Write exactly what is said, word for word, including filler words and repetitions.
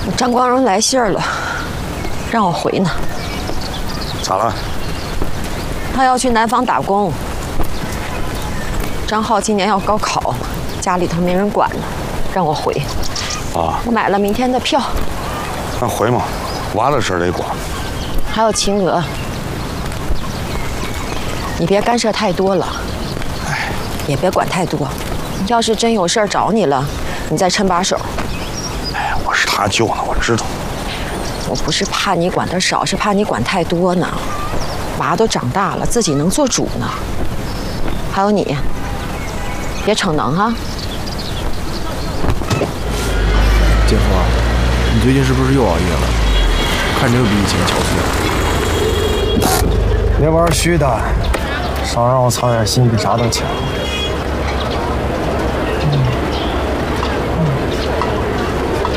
张光荣来信了，让我回呢。 咋了？ 他要去南方打工。张浩今年要高考，家里头没人管呢，让我回。 啊！ 我买了明天的票。 那回嘛，娃的事儿得管。 还有秦娥，你别干涉太多了， 哎， 也别管太多。要是真有事儿找你了，你再趁把手。 哎，我是他舅呢，我知道。 我不是怕你管得少，是怕你管太多呢。娃都长大了，自己能做主呢。还有你，别逞能哈。 姐夫，你最近是不是又熬夜了？看着又比以前憔悴了。 别玩虚的，少让我操点心，比啥都强。